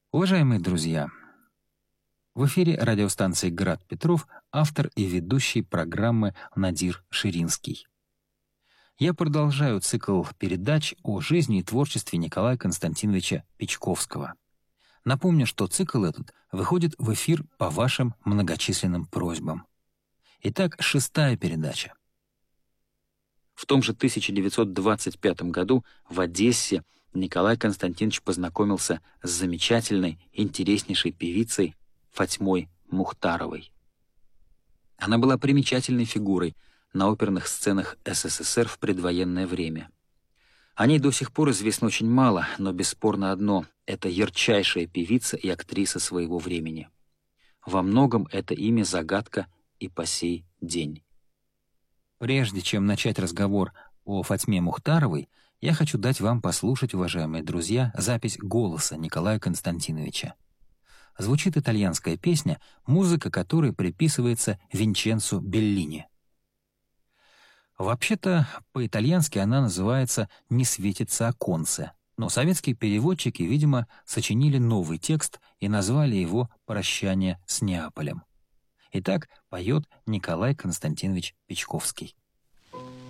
Уважаемые друзья, в эфире радиостанции «Град Петров» автор и ведущий программы Надир Ширинский. Я продолжаю цикл передач о жизни и творчестве Николая Константиновича Печковского. Напомню, что цикл этот выходит в эфир по вашим многочисленным просьбам. Итак, 6-я передача. В том же 1925 году в Одессе Николай Константинович познакомился с замечательной, интереснейшей певицей Фатьмой Мухтаровой. Она была примечательной фигурой на оперных сценах СССР в предвоенное время. О ней до сих пор известно очень мало, но бесспорно одно — это ярчайшая певица и актриса своего времени. Во многом это имя загадка и по сей день. Прежде чем начать разговор о Фатьме Мухтаровой, я хочу дать вам послушать, уважаемые друзья, запись голоса Николая Константиновича. Звучит итальянская песня, музыка которой приписывается Винченцо Беллини. Вообще-то, по-итальянски она называется «Не светится оконце», но советские переводчики, видимо, сочинили новый текст и назвали его «Прощание с Неаполем». Итак, поет Николай Константинович Печковский.